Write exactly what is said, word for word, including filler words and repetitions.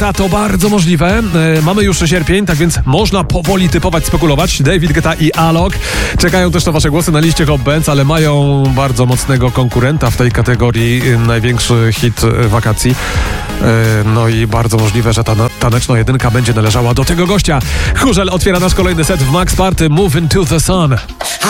To bardzo możliwe. E, mamy już sierpień, tak więc można powoli typować, spekulować. David Guetta i Alok czekają też na wasze głosy na liście Hot Bands, ale mają bardzo mocnego konkurenta w tej kategorii. E, największy hit e, wakacji. E, no i bardzo możliwe, że ta na- taneczna jedynka będzie należała do tego gościa. Chórzel otwiera nasz kolejny set w Max Party. Move into the sun.